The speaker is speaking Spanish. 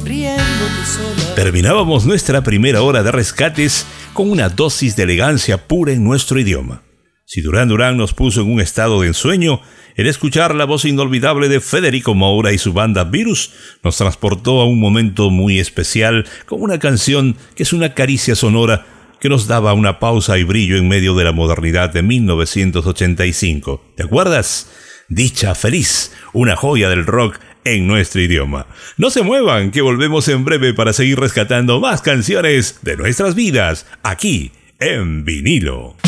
riéndote sola. Terminábamos nuestra primera hora de rescates con una dosis de elegancia pura en nuestro idioma. Si Duran Duran nos puso en un estado de ensueño, el escuchar la voz inolvidable de Federico Moura y su banda Virus nos transportó a un momento muy especial con una canción que es una caricia sonora que nos daba una pausa y brillo en medio de la modernidad de 1985. ¿Te acuerdas? Dicha Feliz, una joya del rock en nuestro idioma. No se muevan, que volvemos en breve para seguir rescatando más canciones de nuestras vidas, aquí en Vinilo.